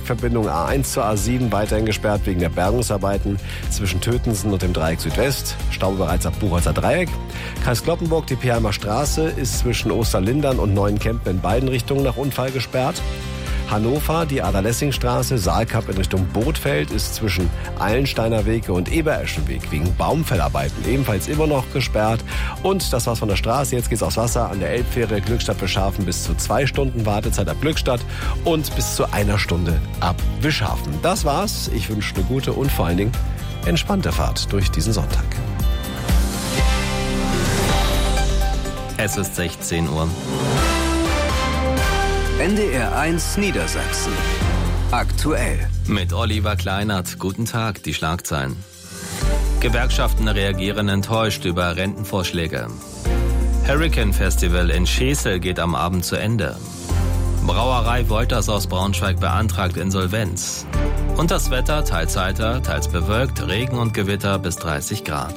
Dreieckverbindung A1 zur A7 weiterhin gesperrt wegen der Bergungsarbeiten zwischen Tötensen und dem Dreieck Südwest. Stau bereits ab Buchholzer Dreieck. Kreis Cloppenburg, die Pialmer Straße ist zwischen Osterlindern und Neuenkempen in beiden Richtungen nach Unfall gesperrt. Hannover, die Ader-Lessing-Straße, Saalkap in Richtung Bothfeld ist zwischen Eilensteiner Wege und Ebereschenweg wegen Baumfellarbeiten ebenfalls immer noch gesperrt. Und das war's von der Straße. Jetzt geht's aufs Wasser an der Elbfähre Glückstadt-Wischhafen bis zu 2 Stunden Wartezeit ab Glückstadt und bis zu 1 Stunde ab Wischhafen. Das war's. Ich wünsche eine gute und vor allen Dingen entspannte Fahrt durch diesen Sonntag. Es ist 16 Uhr. NDR 1 Niedersachsen. Aktuell. Mit Oliver Kleinert. Guten Tag, die Schlagzeilen. Gewerkschaften reagieren enttäuscht über Rentenvorschläge. Hurricane Festival in Schesel geht am Abend zu Ende. Brauerei Wolters aus Braunschweig beantragt Insolvenz. Und das Wetter, teils heiter, teils bewölkt, Regen und Gewitter bis 30 Grad.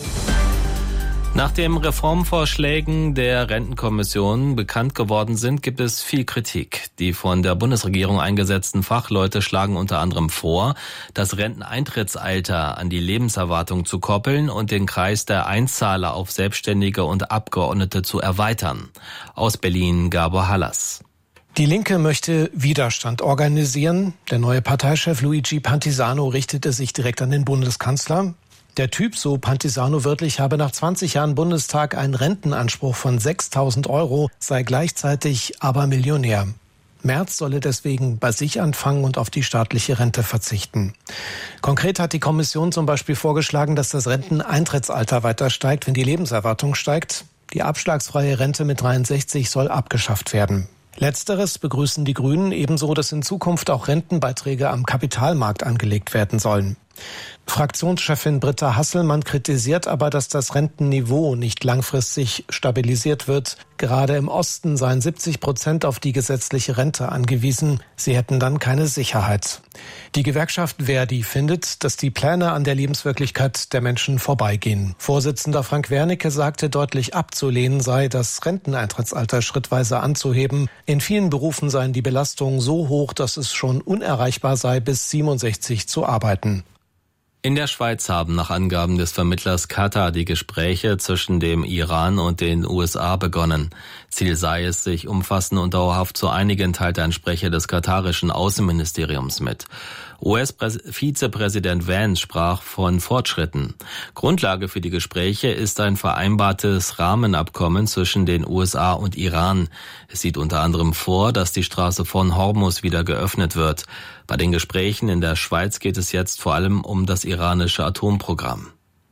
Nach den Reformvorschlägen der Rentenkommission bekannt geworden sind, gibt es viel Kritik. Die von der Bundesregierung eingesetzten Fachleute schlagen unter anderem vor, das Renteneintrittsalter an die Lebenserwartung zu koppeln und den Kreis der Einzahler auf Selbstständige und Abgeordnete zu erweitern. Aus Berlin Gabor Hallas. Die Linke möchte Widerstand organisieren. Der neue Parteichef Luigi Pantisano richtete sich direkt an den Bundeskanzler. Der Typ, so Pantisano wörtlich, habe nach 20 Jahren Bundestag einen Rentenanspruch von 6.000 €, sei gleichzeitig aber Millionär. Merz solle deswegen bei sich anfangen und auf die staatliche Rente verzichten. Konkret hat die Kommission zum Beispiel vorgeschlagen, dass das Renteneintrittsalter weiter steigt, wenn die Lebenserwartung steigt. Die abschlagsfreie Rente mit 63 soll abgeschafft werden. Letzteres begrüßen die Grünen, ebenso, dass in Zukunft auch Rentenbeiträge am Kapitalmarkt angelegt werden sollen. Fraktionschefin Britta Hasselmann kritisiert aber, dass das Rentenniveau nicht langfristig stabilisiert wird. Gerade im Osten seien 70% auf die gesetzliche Rente angewiesen. Sie hätten dann keine Sicherheit. Die Gewerkschaft Verdi findet, dass die Pläne an der Lebenswirklichkeit der Menschen vorbeigehen. Vorsitzender Frank Wernicke sagte, deutlich abzulehnen sei, das Renteneintrittsalter schrittweise anzuheben. In vielen Berufen seien die Belastungen so hoch, dass es schon unerreichbar sei, bis 67 zu arbeiten. In der Schweiz haben nach Angaben des Vermittlers Katar die Gespräche zwischen dem Iran und den USA begonnen. Ziel sei es, sich umfassend und dauerhaft zu einigen, teilte ein Sprecher des katarischen Außenministeriums mit. US-Vizepräsident Vance sprach von Fortschritten. Grundlage für die Gespräche ist ein vereinbartes Rahmenabkommen zwischen den USA und Iran. Es sieht unter anderem vor, dass die Straße von Hormuz wieder geöffnet wird. Bei den Gesprächen in der Schweiz geht es jetzt vor allem um das iranische Atomprogramm.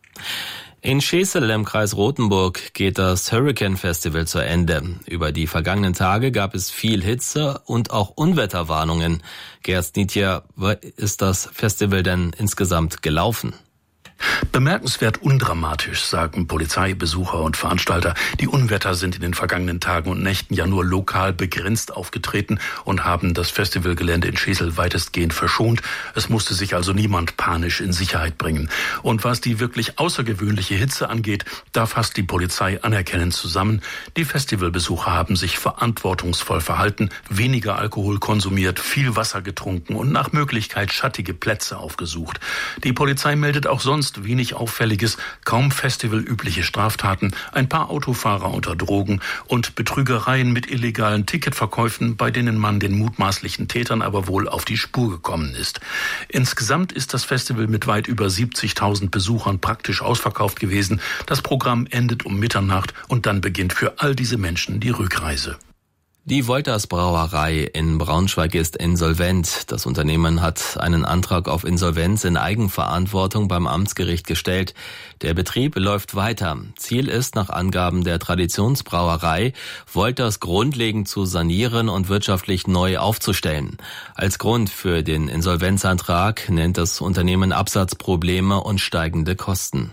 In Schesel im Kreis Rothenburg geht das Hurricane Festival zu Ende. Über die vergangenen Tage gab es viel Hitze und auch Unwetterwarnungen. Gerd Snitjer, ist das Festival denn insgesamt gelaufen? Bemerkenswert undramatisch, sagen Polizei, Besucher und Veranstalter. Die Unwetter sind in den vergangenen Tagen und Nächten ja nur lokal begrenzt aufgetreten und haben das Festivalgelände in Schesel weitestgehend verschont. Es musste sich also niemand panisch in Sicherheit bringen. Und was die wirklich außergewöhnliche Hitze angeht, da fasst die Polizei anerkennend zusammen. Die Festivalbesucher haben sich verantwortungsvoll verhalten, weniger Alkohol konsumiert, viel Wasser getrunken und nach Möglichkeit schattige Plätze aufgesucht. Die Polizei meldet auch sonst wenig Auffälliges, kaum festivalübliche Straftaten, ein paar Autofahrer unter Drogen und Betrügereien mit illegalen Ticketverkäufen, bei denen man den mutmaßlichen Tätern aber wohl auf die Spur gekommen ist. Insgesamt ist das Festival mit weit über 70.000 Besuchern praktisch ausverkauft gewesen. Das Programm endet um Mitternacht und dann beginnt für all diese Menschen die Rückreise. Die Wolters Brauerei in Braunschweig ist insolvent. Das Unternehmen hat einen Antrag auf Insolvenz in Eigenverantwortung beim Amtsgericht gestellt. Der Betrieb läuft weiter. Ziel ist nach Angaben der Traditionsbrauerei, Wolters grundlegend zu sanieren und wirtschaftlich neu aufzustellen. Als Grund für den Insolvenzantrag nennt das Unternehmen Absatzprobleme und steigende Kosten.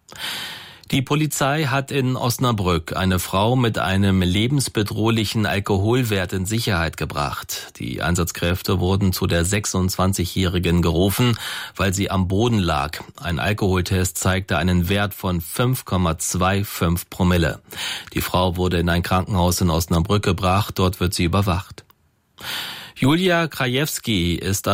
Die Polizei hat in Osnabrück eine Frau mit einem lebensbedrohlichen Alkoholwert in Sicherheit gebracht. Die Einsatzkräfte wurden zu der 26-Jährigen gerufen, weil sie am Boden lag. Ein Alkoholtest zeigte einen Wert von 5,25 Promille. Die Frau wurde in ein Krankenhaus in Osnabrück gebracht, dort wird sie überwacht. Julia Krajewski ist